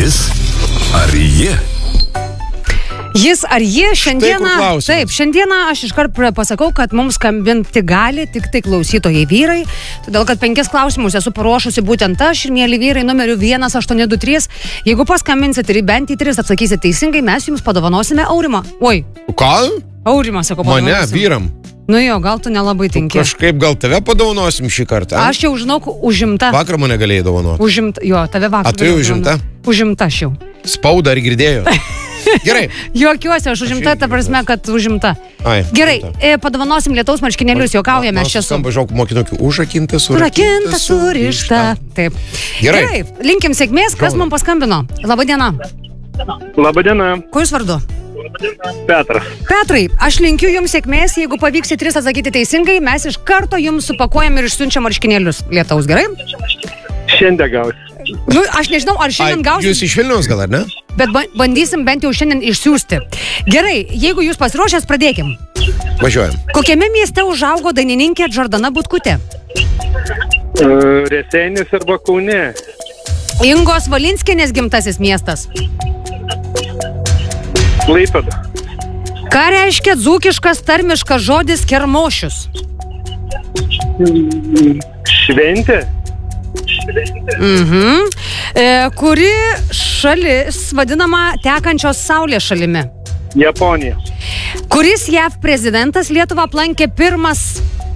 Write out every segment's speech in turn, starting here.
Jis ar ji? Jis ar jie šiandieną... Taip, šiandieną aš iškart pasakau, kad mums skambinti gali tik tai klausytojai vyrai, todėl kad 5 klausimus esu paruošusi būtent aš ir mėly vyrai numeriu 1823. Jeigu paskambinsit ir bent į 3 atsakysit teisingai, mes jums padovanosime aurimą. Oi. Ką? Aurimą, sakau, padovanosim. Mane, vyram. Nu jo, gal tu nelabai tinki. Kažkaip gal tave padovanosim šį kartą. Aš jau žinau, užimta. Vakar mane galėjai dovanoti. Užimta, jo, tave vakar. A tu jau užimta? Užimta aš jau. Spaudą ar girdėjo? Gerai. Juokiuosi, aš užimta, ta prasme, kad užimta. Ai, gerai, padovanosim lietaus marškinėlius, juokaujame aš čia su... Skamba žauk mokinukių, užrakinta, surišta. Taip. Gerai. Linkim sėkmės, kas mums paskambino. Labadiena. Labadiena. Kuo jūs vardu? Petras. Petrai, aš linkiu jums sėkmės, jeigu pavyks į 3 atsakyti teisingai, mes iš karto jums supakuojam ir išsiunčiam marškinėlius lietaus, gerai? Šiandien gausi. Nu, aš nežinau, ar šiandien gausim. Jūs iš Vilniaus gal, ar ne? Bet bandysim bent jau šiandien išsiųsti. Gerai, jeigu jūs pasiruošęs, pradėkim. Važiuojam. Kokiame mieste užaugo dainininkė Džordana Butkutė? Rėseinis arba Kaune. Ingos Valinskienės gimtasis miestas. Klaipėda. Ką reiškia dzūkiškas tarmiškas žodis kermošius? Šventė. Kuri šalis vadinama tekančios saulės šalimi? Japonija. Kuris JAV prezidentas Lietuvą aplankė pirmas?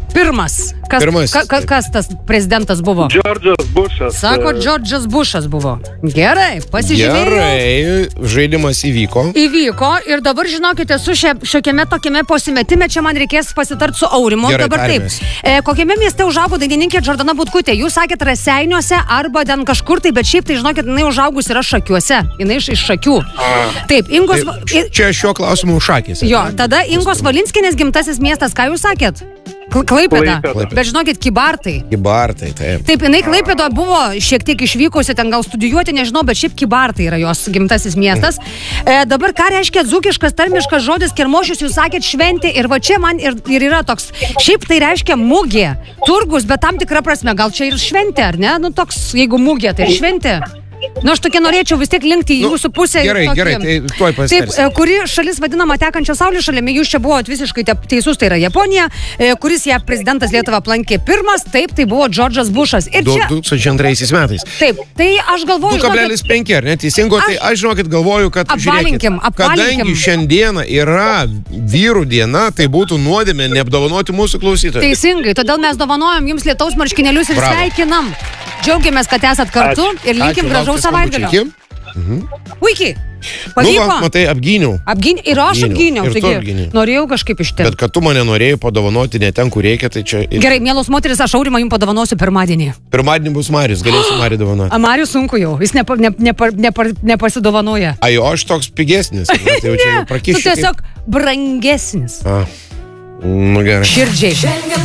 Kas tas prezidentas buvo? Džordžas Bušas. Sako, Džordžas Bušas buvo. Gerai, pasižiūrėjau. Gerai, žaidimas įvyko. Įvyko ir dabar, žinokite, su šiokiame tokiame pasimetime čia man reikės pasitart su Aurimu. Gerai, dabar tarmės. Taip. Kokiame mieste užaugo dainininkė Džordana Butkutė? Jūs sakėt Raseiniuose arba ten kažkur tai, bet šiaip tai, žinokit, jinai užaugus yra Šakiuose. Jinai iš Šakių. Taip, Ingos... Čia šiuo klausimu šakės. Jo, tada Ingos Valinskienės gimtasis miestas, ką jūs sakėt? Klaipėda. Bet žinokit, Kybartai. Kybartai, taip. Taip, jinai Klaipėdo buvo šiek tiek išvykusi, ten gal studijuoti, nežinau, bet šiaip Kybartai yra jos gimtasis miestas. Dabar ką reiškia dzūkiškas tarmiškas žodis kermošius, jūs sakėt šventė ir va čia man ir yra toks, šiaip tai reiškia mugė, turgus, bet tam tikra prasme, gal čia ir šventė, ar ne? Nu toks, jeigu mugė, tai ir šventė. Nu, aš tokia norėčiau vis tiek linkti į jūsų pusę. Gerai, tai tuoj pasitarsim. Taip, kuri šalis vadinama tekančio saulės šalimi, jūs čia buvot visiškai teisus, tai yra Japonija, kuris JAV prezidentas Lietuvą aplankė pirmas, taip, tai buvo Džordžas Bušas. Ir čia... 2002 metais. Taip, tai aš galvoju... 2,5, ar ne, teisingo, tai aš žinokit galvoju, kad apvalinkim. Kadangi šiandieną yra vyrų diena, tai būtų nuodėmė neapdovanoti mūsų klausytojų. Teisingai, todėl mes dovanojam jums lietaus marškinėlius ir sveikinam. Džiaugiamės, kad esat kartu ir linkim gražaus savaitgalio. Puikiai. Pavyko. Nu, matai, apgyniau. Ir aš apgyniau. Norėjau kažkaip ištirti. Bet kad tu mane norėjai padovanoti ne ten, kur reikia, tai čia... Gerai, mielos moteris, aš Aurimą jums padovanosiu pirmadienį. Pirmadienį bus Marius, galėsiu Marių dovanoti. Marius sunku jau, jis nepasidovanoja. Ai, o aš toks pigesnis. Tai jau čia jau prakišiu. Tu tiesiog brangesnis. Nu gerai. Širdžiai.